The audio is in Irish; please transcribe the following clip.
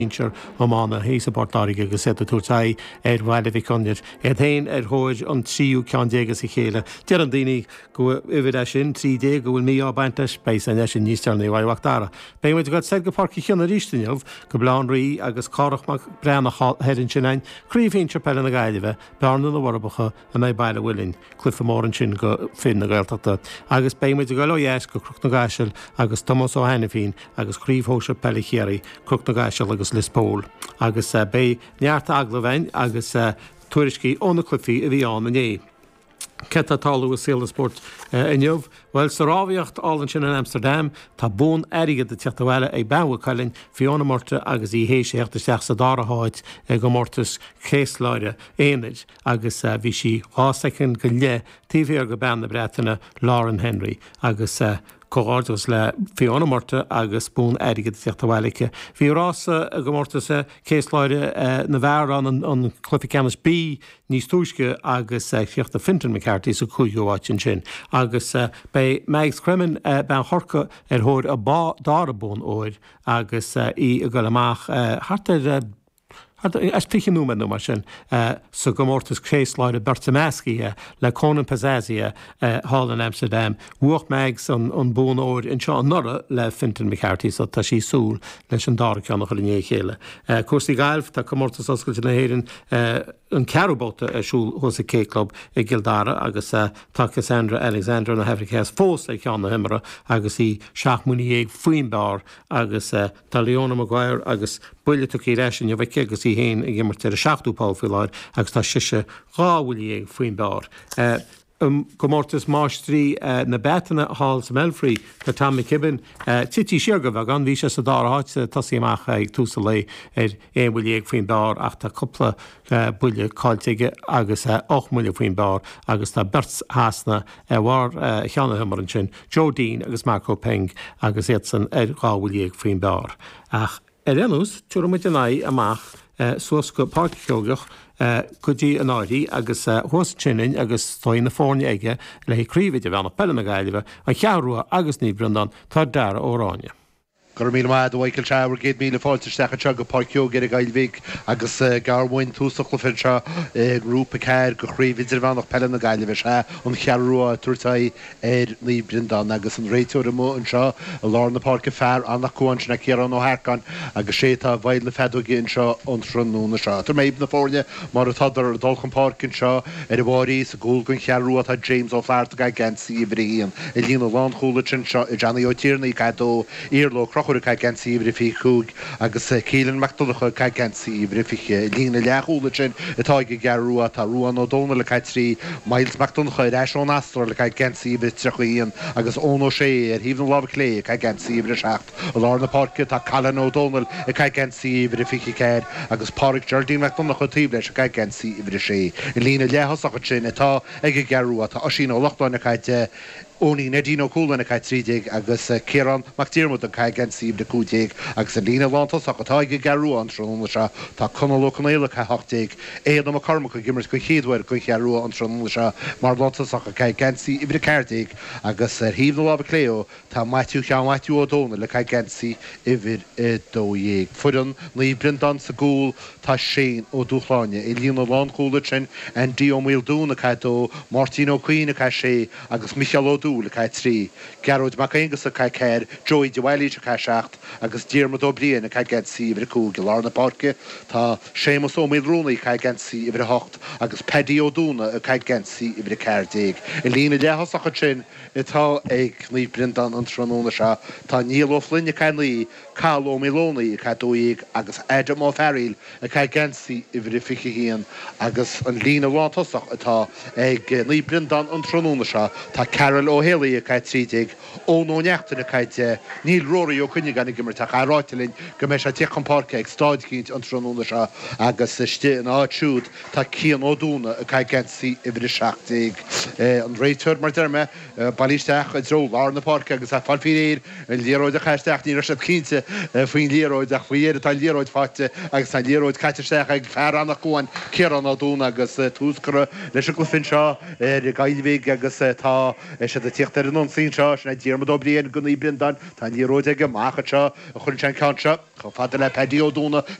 Incher Omana hís a portáige agus set a túrtaí bhile bhí conir. Héin thuir an tríú cean dégus i chéile. Dear an daoine go uhid sin 3D go bhfuil mí á baintas béis an sin níostarna bhhachtara. Bé muid go sé go parci cheanna ríisteineh go blaánraí agus cáireach breanna heann sin chríomhhín trepelle na gaiileh bearna na warbacha a mé baile bhfuilinn clufa mór sin go fin na gailteachta. Agus bé muid go lehéis go crucht na gaiisiil agus Thomas ó Hennefín agus chríomhthóise pellichéirí crucht na gaiisiil agus Lispól. Agus bé neartta aglavein agus tuairiscí óna clufií a bhí an nané. Ceta talú a síla sport inniuh, well sa rábhaíocht álann sin in Amsterdam tá bún airige de teachta ag beha cailinn Fiona Murta agus í hééis éachta seach sa dáraáid go mórtas chéisláide éanaid agus bhí si ásaicin go le tíhíar go ben na Breataine Lauren Henry agus Cóáirtas le Fiona Murta agus bún airige teachta bhailige. Bhí rása go mórtas céisláide na bhar an cluficanas bí níos túisce agus fiochta Fintan McCarthy sa cúiúáin sin. Agus bei Megs Cremin ben chorca thóir a dárabún óir agus í a go amach hartar as pichen númen no mar sin sa gomórtas chéisláide Bertamesci le Conan Pazazia hall in Amsterdam uach megs an bún óir in seo nora le Fintan McCarthy so tá sí súl leis an dára ceannach le né chéile. Cuasaí gailh tá gomórtas oscailte na héireann an cearbóta asúl hosa Cé Club i Gildara agus tá Cassandra Alexandra na Hefricás fós ag ceanna himara agus í seaachmúní faoinbear agus tá Leona Maguire agus buile tuí reisin jo bheith agus í héin ag gimmar tir a seachtúpá fiáir agus tá siise gáhfuil faoinbear. Gomórtas máistrí na Betana Hall sa Melfree go Tammy Kibben tití siarga bheith gan bhí sé sa dáráid tasí amach ag túsa lei éhfuil faoin bear ach tá coppla buile cáilteige agus 8 milliún faoin bear agus tá Berts Hasna bhar cheanna mar an sin Joe Dean agus Marco Peng agus éan gáhfuil faoin bear. Ach enús tuairmid an amach suas go páceogach go dtí an áirí agus thuas sinnin agus táin na fórne aige le chríomhide bhena pelle na gaiileh an chearrua agus ní brendan tá deara óráine. Gur mí maid bhaicil seabhar géad míle fáilteach se go parciú gur a gailbhíh agus garmhain túsach le fin seo grúpa ceir go chríomhidir bhenach pelle na gaiileh se an chearrua tuairtaí ní brendan agus an réiteúir mó an seo a lár na parca fearr annach cuain sinna cearan ó Harcan agus sé tá bhaid le fedú gin seo an trúna seo. Tar méid na fórne mar a tadar dulchan parcin seo ar a bháí sa gúlgann chearrua tá James ó Flairta ga gensaí bhríon i lína lán chúla sin seo i Johnny O'Tierney cadó íorló crochúir cai gensaí bhrí fi chúg agus Célan MacDonacha cai gensaí bhrí fiche lína leachúla sin atá go gearrua tá Ruan O'Donnell le cai trí Miles MacDonacha ar eis ón Astra le cai gensaí bhrí trechaíon agus ón ó sé ar híomh na lábh clé cai gensaí bhrí seacht a lár na parca tá Callan O'Donnell i cai gensaí bhrí fiche céir agus Pádraig Jardine MacDonacha tíb leis a cai gensaí bhrí sé i lína leachasach sin atá ag go gearrua tá osín ó Lochtáin caite Óní Nadino Cúlan a cai 30 agus Ciaran McDiarmid an cai gensaí de 20 agus a lína lántas a tá go gearrú an trúna se tá conal canéile cai 80 éad am carmach gimmers go chéadhhair go chearrú an trúna se mar lántas a cai gensaí ibre ceirdig agus híomh na lábh cléo tá Matthew O'Donnell le cai gensaí ibre dóhéag. Fudan ní brendan sa gúil tá Shane ó Dúchláine i lína lán cúla sin an Díomhil dúna cai dó Martin O'Queen a cai sé agus Michael O'Donnell le cai 3 Garrod Macaingus a cai ceir Joey Dewelly a cai 7 agus Diarmid O'Brien a cai gensaí ibre cúg i lár na parca tá Seamus O'Meal Rooney cai gensaí ibre 8 agus Paddy O'Donnell a cai gensaí ibre 40 i lína leachasach sin itá ag ní brendan an trúna se tá Neil O'Flynn a cai lí Carl O'Meloni a cai 2 agus Adam O'Farrell a cai gensaí ibre fiche hían agus an lína lántasach atá ag ní brendan an trúna se tá Carol O'Haley a cai 30 ó nóneachtain a caite Neil Rory ó cynnig gan i gymrtach a ráitilinn go meis a teach an parca ag stáid cínt an trúna se agus iste an áitiúd tá Cian O'Dúna a cai gensaí ibre 70 an réiteúir mar derme balísteach a dró lár na parca agus a falfiréir an léróid a chaisteach ní se cínte faoin léróid ach faoéir tá léróid fáte agus tá léróid caiteisteach ag fear annach goin Ciaran O'Dúna agus túscara leis a go fin seo i gaiilbhíh agus tá sé de tíochttar an sín seo na Diarmid O'Brien go ní brendan tá léróid ag mácha a chun tean canse, chu fada le pedío dúna